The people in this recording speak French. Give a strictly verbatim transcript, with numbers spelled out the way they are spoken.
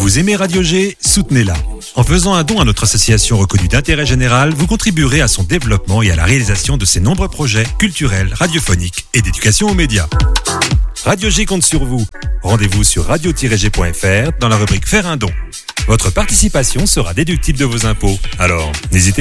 Vous aimez Radio G? Soutenez-la. En faisant un don à notre association reconnue d'intérêt général, vous contribuerez à son développement et à la réalisation de ses nombreux projets culturels, radiophoniques et d'éducation aux médias. Radio G compte sur vous. Rendez-vous sur radio tiret g point f r dans la rubrique Faire un don. Votre participation sera déductible de vos impôts. Alors, n'hésitez pas.